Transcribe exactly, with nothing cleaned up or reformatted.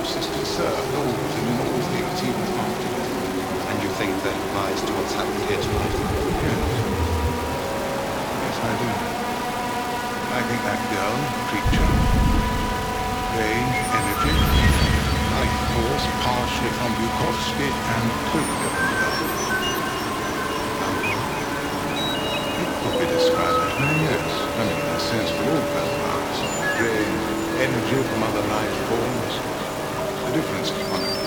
persistent served always and in all things, even after death. And you think that applies to what's happened here tonight? Yes. Yes, I do. I think that girl, creature, range, energy, life force partially from Bukowski and totally from God. It could be described that way, yes. I mean, in a sense for all vampires. Drain energy from other life forms. The difference is one of